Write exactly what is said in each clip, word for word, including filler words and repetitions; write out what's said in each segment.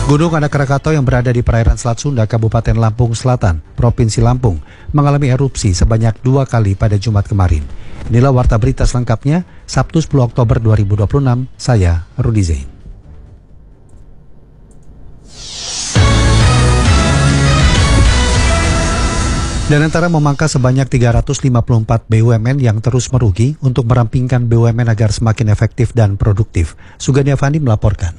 Gunung Anak Krakatau yang berada di perairan Selat Sunda, Kabupaten Lampung Selatan, Provinsi Lampung, mengalami erupsi sebanyak dua kali pada Jumat kemarin. Inilah warta berita selengkapnya, Sabtu sepuluh Oktober dua ribu dua puluh enam, saya Rudi Zain. Danantara memangkas sebanyak tiga ratus lima puluh empat B U M N yang terus merugi untuk merampingkan B U M N agar semakin efektif dan produktif. Sugandi Avandi melaporkan.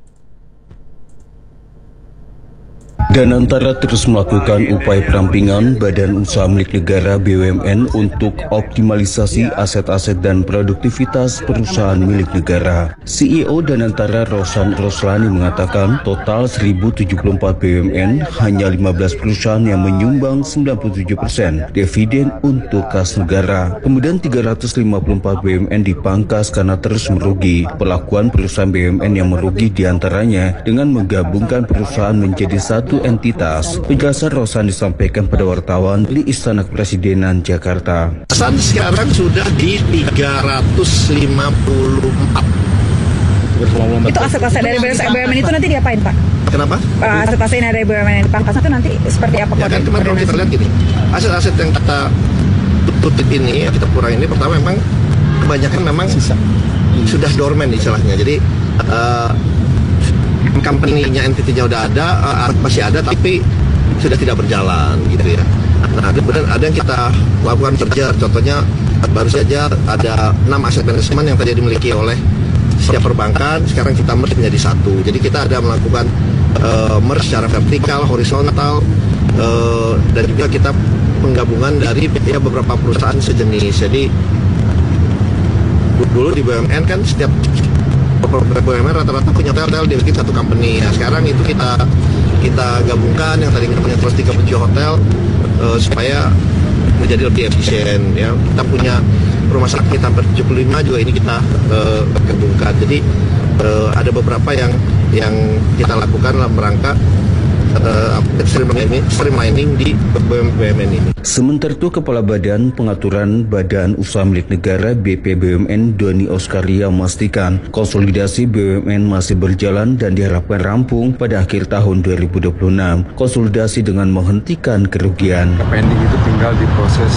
Danantara terus melakukan upaya perampingan badan usaha milik negara B U M N untuk optimalisasi aset-aset dan produktivitas perusahaan milik negara. C E O Danantara Rosan Roslani mengatakan total seribu tujuh puluh empat B U M N hanya lima belas perusahaan yang menyumbang sembilan puluh tujuh persen dividen untuk kas negara. Kemudian tiga ratus lima puluh empat B U M N dipangkas karena terus merugi. Pelakuan perusahaan B U M N yang merugi diantaranya dengan menggabungkan perusahaan menjadi satu entitas. Penjelasan Rosan disampaikan pada wartawan di Istana Kepresidenan Jakarta. Rosan sekarang sudah di tiga ratus lima puluh empat. Itu aset-aset dari B U M N itu nanti diapain, Pak? Kenapa? Uh, aset-aset dari B U M N yang dipangkas itu nanti seperti apa? Ya kan kemarin kalau kita lihat gini, aset-aset yang kita tutup ini, yang kita kurang ini, pertama memang kebanyakan memang sisa sudah dormant istilahnya. Jadi uh, company-nya, entity-nya udah ada, uh, masih ada, tapi sudah tidak berjalan gitu ya. Nah, kemudian ada yang kita lakukan kerja, contohnya baru saja ada enam aset manajemen yang tadi dimiliki oleh setiap perbankan, sekarang kita merge menjadi satu. Jadi kita ada melakukan uh, merge secara vertikal, horizontal, uh, dan juga kita penggabungan dari ya, beberapa perusahaan sejenis. Jadi dulu di B U M N kan setiap B U M N rata-rata punya hotel dimiliki satu company. Nah, sekarang itu kita kita gabungkan yang tadinya punya terus tiga puluh tujuh hotel uh, supaya menjadi lebih efisien ya. Kita punya rumah sakit hampir tujuh puluh lima juga ini kita uh, gabungkan. Jadi uh, ada beberapa yang yang kita lakukan dalam rangka uh, streamlining, streamlining di B U M N ini. Sementara itu, Kepala Badan Pengaturan Badan Usaha Milik Negara B P B U M N Doni Oskaria memastikan konsolidasi B U M N masih berjalan dan diharapkan rampung pada akhir tahun dua ribu dua puluh enam. Konsolidasi dengan menghentikan kerugian. Pending itu tinggal di proses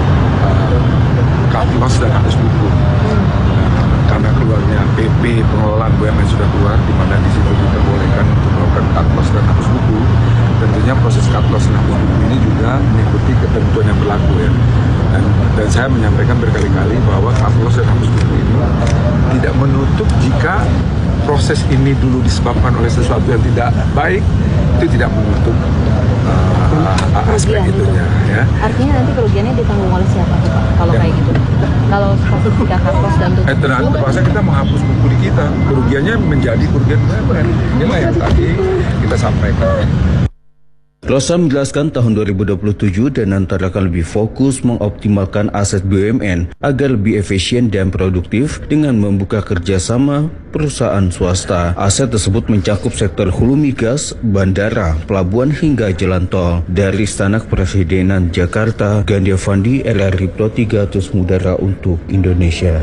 cut loss dan hapus buku. Karena keluarnya P P pengelolaan B U M N sudah keluar, di mana di situ diperbolehkan untuk melakukan cut loss dan hapus buku. Tentunya proses cut loss dan hapus buku ini juga mengikuti ketentuan yang berlaku ya. Dan, dan saya menyampaikan berkali-kali bahwa cut loss dan hapus buku ini tidak menutup jika proses ini dulu disebabkan oleh sesuatu yang tidak baik, itu tidak menutup uh, aspek itunya ya. Artinya nanti kerugiannya ditanggung oleh siapa tuh, Pak? Kalau ya. Kayak gitu. Kalau kasus tidak cut loss dan tutup. Eh, tenang, terpaksa kita menghapus buku di kita. Kerugiannya menjadi kerugian B U M N. Inilah yang tadi kita sampaikan. Rosan menjelaskan tahun dua ribu dua puluh tujuh Danantara akan lebih fokus mengoptimalkan aset B U M N agar lebih efisien dan produktif dengan membuka kerjasama perusahaan swasta. Aset tersebut mencakup sektor hulu migas, bandara, pelabuhan hingga jalan tol. Dari Istana Kepresidenan Jakarta, Gandhi Avandi, L R I Pro tiga Terus Mudara untuk Indonesia.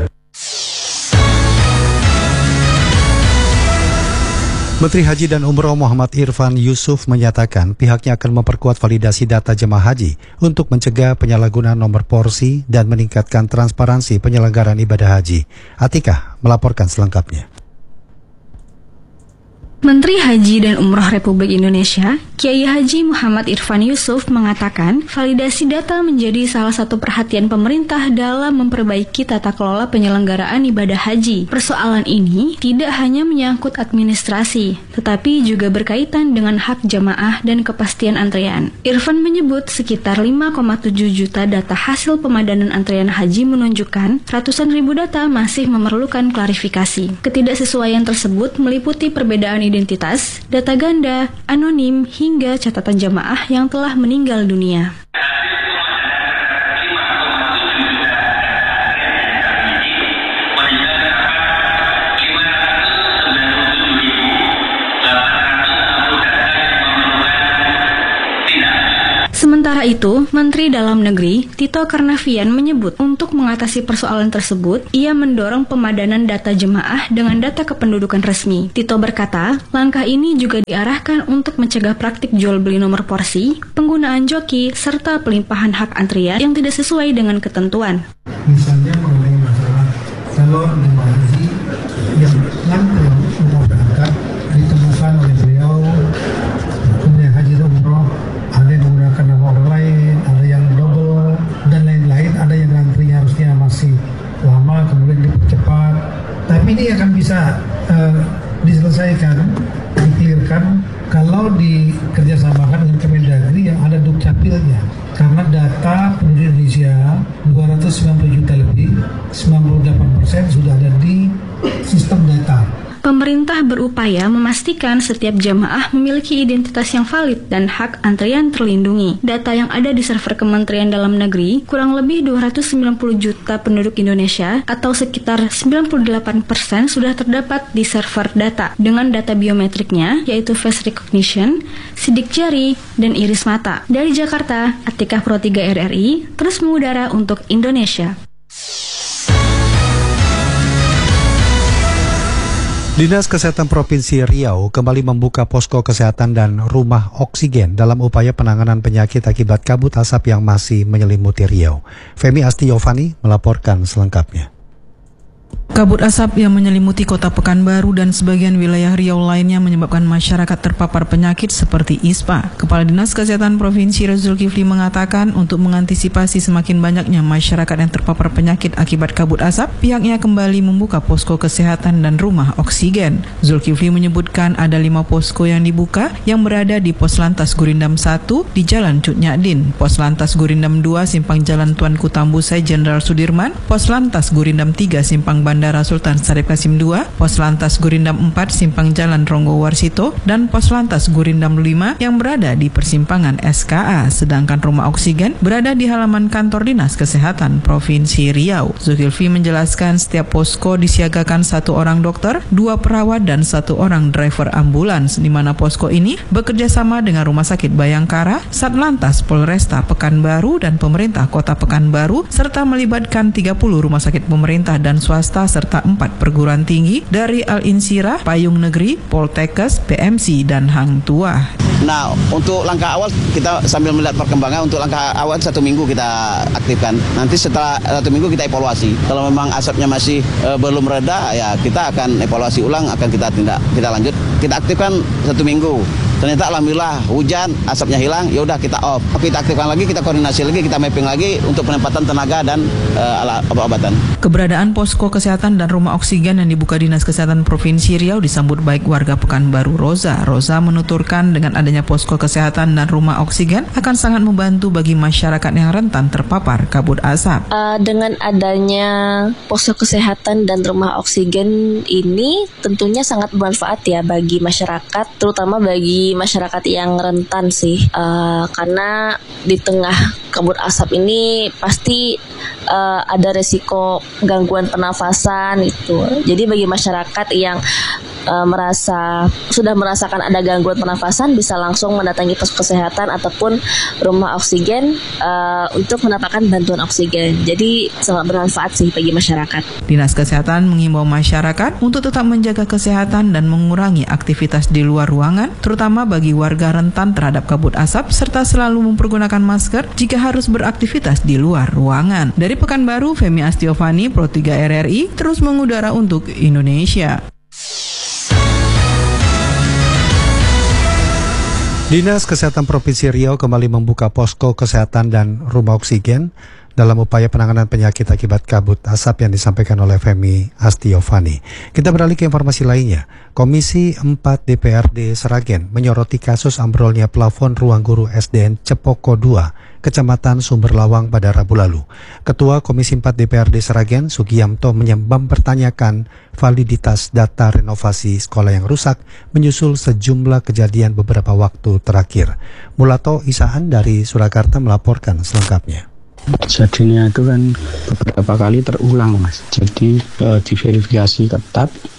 Menteri Haji dan Umroh Muhammad Irfan Yusuf menyatakan pihaknya akan memperkuat validasi data jemaah haji untuk mencegah penyalahgunaan nomor porsi dan meningkatkan transparansi penyelenggaraan ibadah haji. Atika melaporkan selengkapnya. Menteri Haji dan Umroh Republik Indonesia, Kiai Haji Muhammad Irfan Yusuf mengatakan validasi data menjadi salah satu perhatian pemerintah dalam memperbaiki tata kelola penyelenggaraan ibadah haji. Persoalan ini tidak hanya menyangkut administrasi, tetapi juga berkaitan dengan hak jamaah dan kepastian antrean. Irfan menyebut sekitar lima koma tujuh juta data hasil pemadanan antrean haji menunjukkan ratusan ribu data masih memerlukan klarifikasi. Ketidaksesuaian tersebut meliputi perbedaan identitas, data ganda, anonim, hingga catatan jamaah yang telah meninggal dunia. Sementara itu, Menteri Dalam Negeri Tito Karnavian menyebut untuk mengatasi persoalan tersebut, ia mendorong pemadanan data jemaah dengan data kependudukan resmi. Tito berkata, langkah ini juga diarahkan untuk mencegah praktik jual beli nomor porsi, penggunaan joki, serta pelimpahan hak antrian yang tidak sesuai dengan ketentuan. Misalnya mengenai masalah calon jemaah haji yang ngantri mau berangkat ditemukan oleh beliau, kemudian haji dan umroh, ada yang menggunakan nama orang lain, ada yang double dan lain-lain, ada yang ngantrinya harusnya masih lama kemudian dipercepat. Tapi ini akan bisa uh, diselesaikan, dikelirkan kalau dikerjasamakan dengan Kemendagri yang ada Dukcapilnya. Karena data penduduk Indonesia dua ratus sembilan puluh juta lebih, sembilan puluh delapan persen sudah ada di sistem data. Pemerintah berupaya memastikan setiap jamaah memiliki identitas yang valid dan hak antrian terlindungi. Data yang ada di server Kementerian Dalam Negeri, kurang lebih dua ratus sembilan puluh juta penduduk Indonesia atau sekitar sembilan puluh delapan persen sudah terdapat di server data dengan data biometriknya, yaitu face recognition, sidik jari, dan iris mata. Dari Jakarta, Atikah Pro tiga R R I terus mengudara untuk Indonesia. Dinas Kesehatan Provinsi Riau kembali membuka posko kesehatan dan rumah oksigen dalam upaya penanganan penyakit akibat kabut asap yang masih menyelimuti Riau. Femi Astiovani melaporkan selengkapnya. Kabut asap yang menyelimuti kota Pekanbaru dan sebagian wilayah Riau lainnya menyebabkan masyarakat terpapar penyakit seperti ispa. Kepala Dinas Kesehatan Provinsi Zulkifli mengatakan untuk mengantisipasi semakin banyaknya masyarakat yang terpapar penyakit akibat kabut asap, pihaknya kembali membuka posko kesehatan dan rumah oksigen. Zulkifli menyebutkan ada lima posko yang dibuka yang berada di Poslantas Gurindam satu di Jalan Cut Nyadin, Poslantas Gurindam dua Simpang Jalan Tuanku Tambusai Jenderal Sudirman, Poslantas Gurindam tiga Simpang Bandara Sultan Syarif Qasim dua, Poslantas Gurindam empat Simpang Jalan Ronggo Warsito, dan Poslantas Gurindam lima yang berada di persimpangan S K A, sedangkan rumah oksigen berada di halaman kantor Dinas Kesehatan Provinsi Riau. Zulkifli menjelaskan setiap posko disiagakan satu orang dokter, dua perawat, dan satu orang driver ambulans, di mana posko ini bekerja sama dengan Rumah Sakit Bayangkara, Satlantas Polresta Pekanbaru, dan pemerintah Kota Pekanbaru, serta melibatkan tiga puluh rumah sakit pemerintah dan swasta serta empat perguruan tinggi dari Al-Insirah, Payung Negeri, Poltekkes, P M C, dan Hang Tuah. Nah, untuk langkah awal kita sambil melihat perkembangan, untuk langkah awal satu minggu kita aktifkan. Nanti setelah satu minggu kita evaluasi. Kalau memang asapnya masih e, belum reda, ya kita akan evaluasi ulang, akan kita tindak, kita lanjut. Kita aktifkan satu minggu. Ternyata alhamdulillah hujan, asapnya hilang, ya udah kita off. Kita aktifkan lagi, kita koordinasi lagi, kita mapping lagi untuk penempatan tenaga dan e, alat obat-obatan. Keberadaan posko kesehatan dan rumah oksigen yang dibuka Dinas Kesehatan Provinsi Riau disambut baik warga Pekanbaru. Roza, Roza menuturkan dengan adanya posko kesehatan dan rumah oksigen akan sangat membantu bagi masyarakat yang rentan terpapar kabut asap. Uh, dengan adanya posko kesehatan dan rumah oksigen ini tentunya sangat bermanfaat ya bagi masyarakat, terutama bagi masyarakat yang rentan sih, uh, karena di tengah kabut asap ini pasti uh, ada resiko gangguan pernafasan itu. Jadi bagi masyarakat yang uh, merasa sudah merasakan ada gangguan pernafasan bisa langsung mendatangi pos kesehatan ataupun rumah oksigen uh, untuk mendapatkan bantuan oksigen. Jadi sangat bermanfaat sih bagi masyarakat. Dinas Kesehatan mengimbau masyarakat untuk tetap menjaga kesehatan dan mengurangi aktivitas di luar ruangan, terutama bagi warga rentan terhadap kabut asap, serta selalu mempergunakan masker jika harus beraktivitas di luar ruangan. Dari Pekanbaru, Femi Astiovani, Pro tiga R R I, terus mengudara untuk Indonesia. Dinas Kesehatan Provinsi Riau kembali membuka posko kesehatan dan rumah oksigen dalam upaya penanganan penyakit akibat kabut asap yang disampaikan oleh Femi Astiovani. Kita beralih ke informasi lainnya. Komisi empat D P R D Sragen menyoroti kasus ambrolnya plafon ruang guru S D N Cepoko dua, Kecamatan Sumberlawang pada Rabu lalu. Ketua Komisi empat D P R D Sragen, Sugiyamto, mempertanyakan validitas data renovasi sekolah yang rusak menyusul sejumlah kejadian beberapa waktu terakhir. Mulato Isaan dari Surakarta melaporkan selengkapnya. Kejadiannya itu kan beberapa kali terulang, Mas. Jadi e, diverifikasi ketat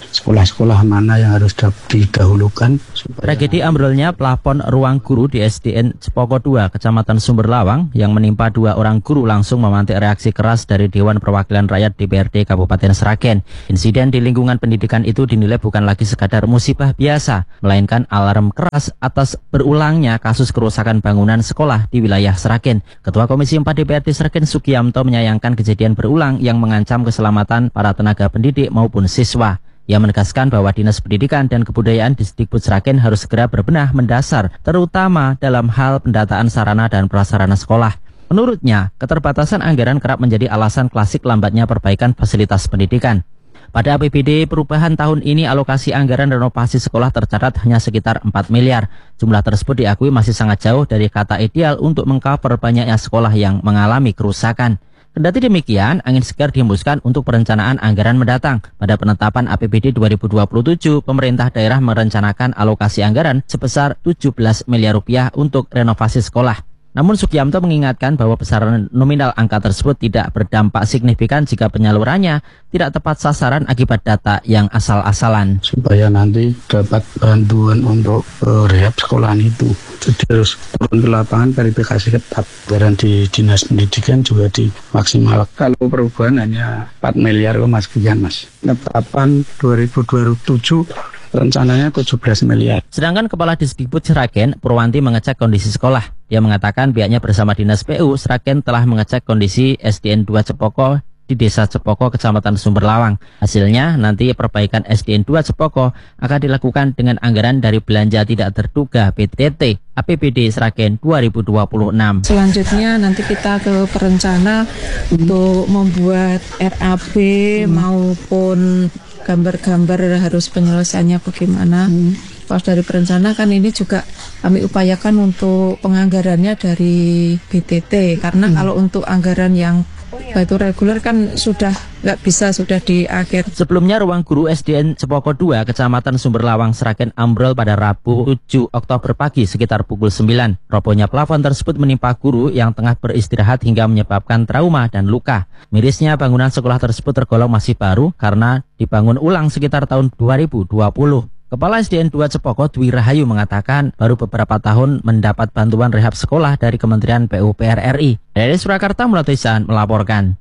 sekolah-sekolah mana yang harus didahulukan. Tragedi ambrolnya plafon ruang guru di S D N Cepoko dua, Kecamatan Sumberlawang yang menimpa dua orang guru langsung memantik reaksi keras dari Dewan Perwakilan Rakyat D P R D Kabupaten Sragen. Insiden di lingkungan pendidikan itu dinilai bukan lagi sekadar musibah biasa, melainkan alarm keras atas berulangnya kasus kerusakan bangunan sekolah di wilayah Sragen. Ketua Komisi empat D P R D Sragen Sugiamto menyayangkan kejadian berulang yang mengancam keselamatan para tenaga pendidik maupun siswa. Ia menegaskan bahwa Dinas Pendidikan dan Kebudayaan Disdikbud Sragen harus segera berbenah mendasar, terutama dalam hal pendataan sarana dan prasarana sekolah. Menurutnya, keterbatasan anggaran kerap menjadi alasan klasik lambatnya perbaikan fasilitas pendidikan. Pada A P B D perubahan tahun ini, alokasi anggaran renovasi sekolah tercatat hanya sekitar empat miliar. Jumlah tersebut diakui masih sangat jauh dari kata ideal untuk mengcover banyaknya sekolah yang mengalami kerusakan. Kendati demikian, angin segar dihembuskan untuk perencanaan anggaran mendatang. Pada penetapan A P B D dua ribu dua puluh tujuh, pemerintah daerah merencanakan alokasi anggaran sebesar tujuh belas miliar rupiah untuk renovasi sekolah. Namun Sugiamto mengingatkan bahwa besaran nominal angka tersebut tidak berdampak signifikan jika penyalurannya tidak tepat sasaran akibat data yang asal-asalan. Supaya nanti dapat bantuan untuk uh, rehab sekolahan itu. Jadi harus turun ke lapangan, verifikasi ketat. Anggaran di Dinas Pendidikan juga dimaksimalkan. Kalau perubahan hanya empat miliar kok mas sekian mas. Penetapan dua ribu dua puluh tujuh rencananya tujuh belas miliar. Sedangkan Kepala Disdikbud Sragen, Purwanti, mengecek kondisi sekolah. Dia mengatakan pihaknya bersama Dinas P U Sragen telah mengecek kondisi S D N dua Cepoko di Desa Cepoko, Kecamatan Sumberlawang. Hasilnya, nanti perbaikan S D N dua Cepoko akan dilakukan dengan anggaran dari belanja tidak terduga P T T A P B D Sragen dua ribu dua puluh enam. Selanjutnya nanti kita ke perencana hmm. untuk membuat R A B hmm. maupun gambar-gambar harus penyelesaiannya bagaimana. Hmm. Pas dari perencana kan ini juga kami upayakan untuk penganggarannya dari B T T karena hmm. kalau untuk anggaran yang itu reguler kan sudah nggak bisa, sudah di akhir. Sebelumnya ruang guru S D N Cepoko dua, Kecamatan Sumberlawang, Sragen ambrol pada Rabu tujuh Oktober pagi sekitar pukul sembilan. Robohnya plafon tersebut menimpa guru yang tengah beristirahat hingga menyebabkan trauma dan luka. Mirisnya bangunan sekolah tersebut tergolong masih baru karena dibangun ulang sekitar tahun dua ribu dua puluh. Kepala S D N dua Cepoko Dwi Rahayu mengatakan baru beberapa tahun mendapat bantuan rehab sekolah dari Kementerian P U P R R I. Dari Surakarta, Mulatisan melaporkan.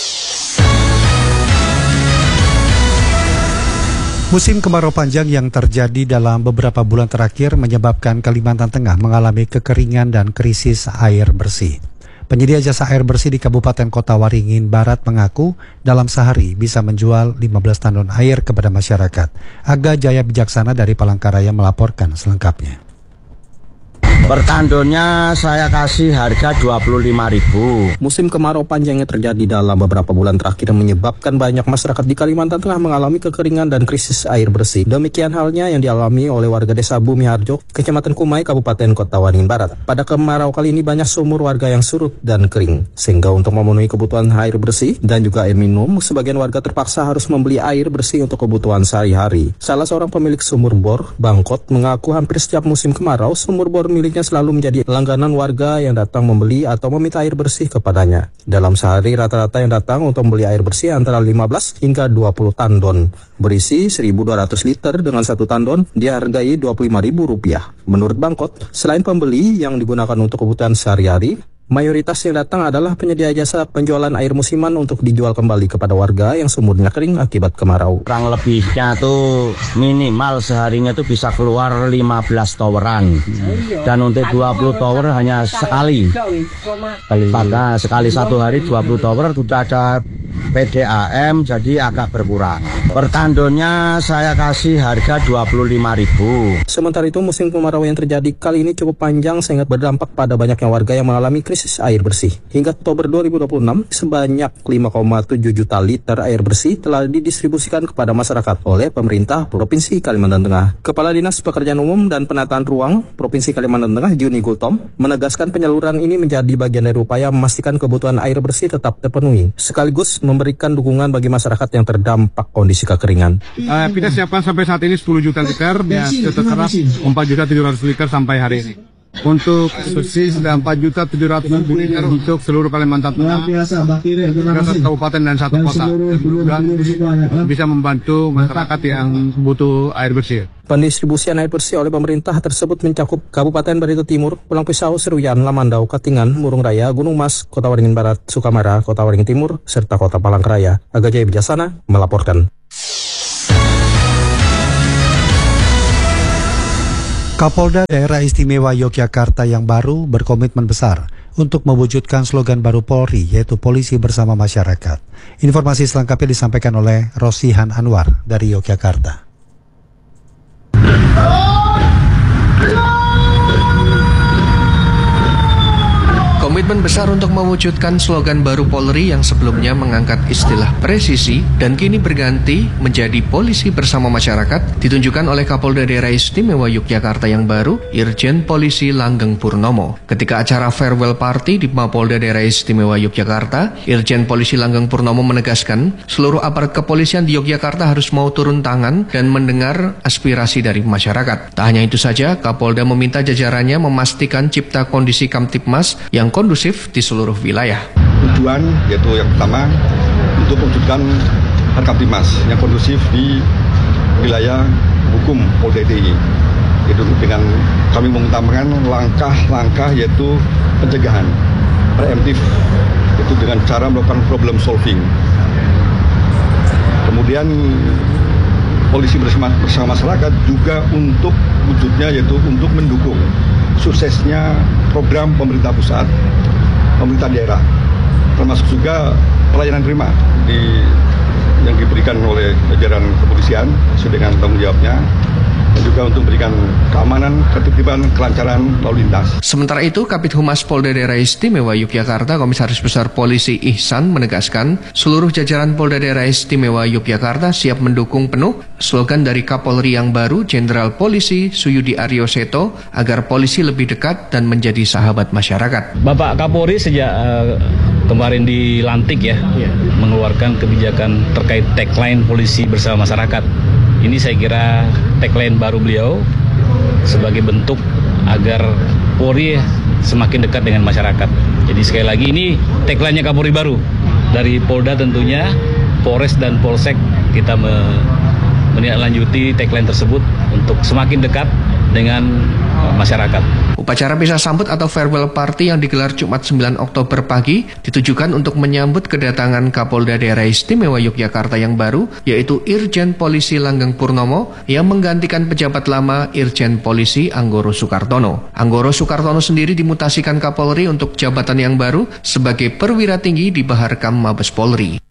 Musim kemarau panjang yang terjadi dalam beberapa bulan terakhir menyebabkan Kalimantan Tengah mengalami kekeringan dan krisis air bersih. Penyedia jasa air bersih di Kabupaten Kota Waringin Barat mengaku dalam sehari bisa menjual lima belas tandon air kepada masyarakat. Aga Jaya Bijaksana dari Palangkaraya melaporkan selengkapnya. Per tandonnya saya kasih harga dua puluh lima ribu. Musim kemarau panjang yang terjadi dalam beberapa bulan terakhir menyebabkan banyak masyarakat di Kalimantan Tengah mengalami kekeringan dan krisis air bersih. Demikian halnya yang dialami oleh warga Desa Bumi Harjo, Kecamatan Kumai, Kabupaten Kota Waringin Barat. Pada kemarau kali ini banyak sumur warga yang surut dan kering, sehingga untuk memenuhi kebutuhan air bersih dan juga air minum, sebagian warga terpaksa harus membeli air bersih untuk kebutuhan sehari-hari. Salah seorang pemilik sumur bor, Bangkot, mengaku hampir setiap musim kemarau, sumur bor miliknya selalu menjadi langganan warga yang datang membeli atau meminta air bersih kepadanya. Dalam sehari rata-rata yang datang untuk membeli air bersih antara lima belas hingga dua puluh tandon. Berisi seribu dua ratus liter dengan satu tandon dihargai dua puluh lima ribu rupiah. Menurut Bangkot, selain pembeli yang digunakan untuk kebutuhan sehari-hari, mayoritas yang datang adalah penyedia jasa penjualan air musiman untuk dijual kembali kepada warga yang sumurnya kering akibat kemarau. Kurang lebihnya tuh minimal seharinya tuh bisa keluar lima belas toweran. Dan untuk dua puluh tower hanya sekali. Karena sekali satu hari dua puluh tower sudah ada P D A M, jadi agak berkurang. Per tandonnya saya kasih harga dua puluh lima ribu. Sementara itu musim kemarau yang terjadi kali ini cukup panjang sehingga berdampak pada banyaknya warga yang mengalami krisis air bersih. Hingga Oktober dua ribu dua puluh enam, sebanyak lima koma tujuh juta liter air bersih telah didistribusikan kepada masyarakat oleh pemerintah Provinsi Kalimantan Tengah. Kepala Dinas Pekerjaan Umum dan Penataan Ruang Provinsi Kalimantan Tengah, Juni Gultom, menegaskan penyaluran ini menjadi bagian dari upaya memastikan kebutuhan air bersih tetap terpenuhi, sekaligus memberikan dukungan bagi masyarakat yang terdampak kondisi kekeringan. Uh, kita siapkan sampai saat ini sepuluh juta liter, ya, kita keras empat juta tujuh ratus liter sampai hari ini. Untuk persis dan empat juta tujuh ratus ribu liter untuk seluruh Kalimantan Tengah, satu kabupaten dan satu kota. Dan bisa membantu masyarakat yang butuh air bersih. Pendistribusian air bersih oleh pemerintah tersebut mencakup Kabupaten Barito Timur, Pulang Pisau, Seruyan, Lamandau, Katingan, Murung Raya, Gunung Mas, Kota Waringin Barat, Sukamara, Kota Waringin Timur, serta Kota Palangkaraya. Aga Jaya Bijasana melaporkan. Kapolda Daerah Istimewa Yogyakarta yang baru berkomitmen besar untuk mewujudkan slogan baru Polri, yaitu Polisi Bersama Masyarakat. Informasi selengkapnya disampaikan oleh Rosihan Anwar dari Yogyakarta. Komitmen besar untuk mewujudkan slogan baru Polri yang sebelumnya mengangkat istilah presisi dan kini berganti menjadi Polisi Bersama Masyarakat ditunjukkan oleh Kapolda Daerah Istimewa Yogyakarta yang baru, Irjen Polisi Langgeng Purnomo. Ketika acara farewell party di Mapolda Daerah Istimewa Yogyakarta, Irjen Polisi Langgeng Purnomo menegaskan seluruh aparat kepolisian di Yogyakarta harus mau turun tangan dan mendengar aspirasi dari masyarakat. Tak hanya itu saja, Kapolda meminta jajarannya memastikan cipta kondisi Kamtipmas yang kondusif di seluruh wilayah. Tujuan yaitu yang pertama untuk mewujudkan Kamtipmas yang kondusif di wilayah hukum Polda D I Y. Itu dengan kami mengutamakan langkah-langkah yaitu pencegahan preemptif, itu dengan cara melakukan problem solving. Kemudian Polisi bersama, bersama masyarakat juga untuk wujudnya yaitu untuk mendukung suksesnya program pemerintah pusat, pemerintah daerah, termasuk juga pelayanan prima di, yang diberikan oleh jajaran kepolisian sesuai dengan tanggung jawabnya, dan juga untuk memberikan keamanan, ketertiban, kelancaran lalu lintas. Sementara itu, Kabid Humas Polda Daerah Istimewa Yogyakarta, Komisaris Besar Polisi Ihsan menegaskan seluruh jajaran Polda Daerah Istimewa Yogyakarta siap mendukung penuh slogan dari Kapolri yang baru, Jenderal Polisi Suyudi Aryo Seto, agar polisi lebih dekat dan menjadi sahabat masyarakat. Bapak Kapolri sejak uh, kemarin dilantik ya, yeah. mengeluarkan kebijakan terkait tagline Polisi Bersama Masyarakat. Ini saya kira tagline baru beliau sebagai bentuk agar Polri semakin dekat dengan masyarakat. Jadi sekali lagi ini tagline-nya Kapolri baru. Dari Polda tentunya, Polres dan Polsek kita menindaklanjuti tagline tersebut untuk semakin dekat dengan masyarakat. Upacara pisah sambut atau farewell party yang digelar Jumat sembilan Oktober pagi ditujukan untuk menyambut kedatangan Kapolda Daerah Istimewa Yogyakarta yang baru, yaitu Irjen Polisi Langgeng Purnomo yang menggantikan pejabat lama Irjen Polisi Anggoro Sukartono. Anggoro Sukartono sendiri dimutasikan Kapolri untuk jabatan yang baru sebagai perwira tinggi di Baharkam Mabes Polri.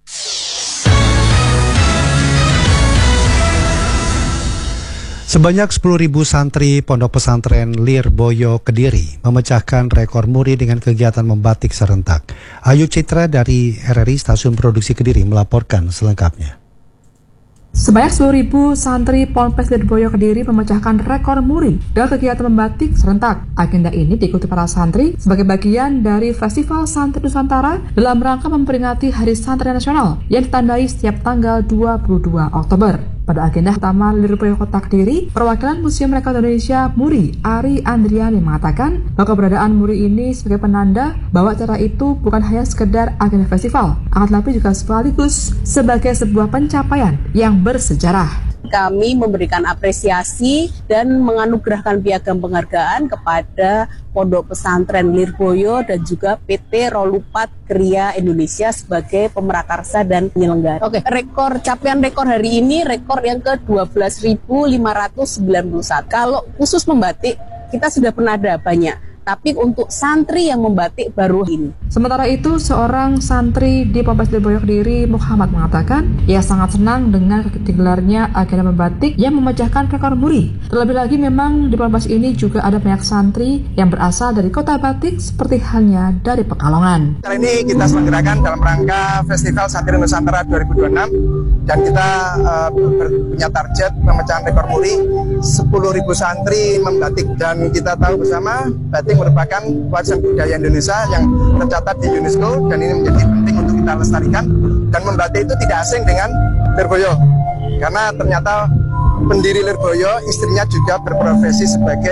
Sebanyak sepuluh ribu santri Pondok Pesantren Lirboyo Kediri memecahkan rekor muri dengan kegiatan membatik serentak. Ayu Citra dari R R I Stasiun Produksi Kediri melaporkan selengkapnya. Sebanyak sepuluh ribu santri Ponpes Lirboyo Kediri memecahkan rekor muri dengan kegiatan membatik serentak. Agenda ini diikuti para santri sebagai bagian dari Festival Santri Nusantara dalam rangka memperingati Hari Santri Nasional yang ditandai setiap tanggal dua puluh dua Oktober. Pada agenda utama Lirboyo Kota Kediri, perwakilan Museum Rekor Indonesia Muri, Ari Andriani mengatakan bahwa keberadaan muri ini sebagai penanda bahwa acara itu bukan hanya sekedar agenda festival, akan tetapi juga sekaligus sebagai sebuah pencapaian yang bersejarah. Kami memberikan apresiasi dan menganugerahkan piagam penghargaan kepada Pondok Pesantren Lirboyo dan juga P T Rolupat Kria Indonesia sebagai pemrakarsa dan penyelenggara. Oke, rekor capaian rekor hari ini rekor yang ke dua belas ribu lima ratus sembilan puluh satu. Kalau khusus membatik kita sudah pernah ada banyak. Tapi untuk santri yang membatik baru ini. Sementara itu, seorang santri di Ponpes Lirboyo Kediri, Muhammad, mengatakan ia sangat senang dengan digelarnya agenda membatik yang memecahkan rekor muri. Terlebih lagi memang di Ponpes ini juga ada banyak santri yang berasal dari kota batik seperti halnya dari Pekalongan. Kali ini kita selenggarakan dalam rangka Festival Santri Nusantara dua ribu dua puluh enam dan kita uh, punya target memecahkan rekor muri sepuluh ribu santri membatik, dan kita tahu bersama batik merupakan warisan budaya Indonesia yang tercatat di UNESCO, dan ini menjadi penting untuk kita lestarikan. Dan membatik itu tidak asing dengan Lirboyo, karena ternyata pendiri Lirboyo istrinya juga berprofesi sebagai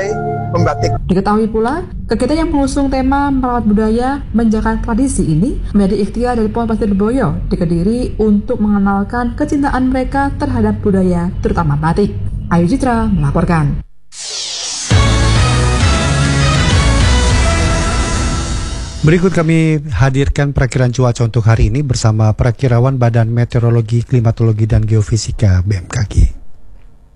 membatik. Diketahui pula, kegiatan yang mengusung tema merawat budaya, menjaga tradisi ini menjadi ikhtiar dari Polres Lirboyo di Kediri untuk mengenalkan kecintaan mereka terhadap budaya, terutama batik. Ayu Citra melaporkan. Berikut kami hadirkan perakiran cuaca untuk hari ini bersama perakirawan Badan Meteorologi, Klimatologi, dan Geofisika B M K G.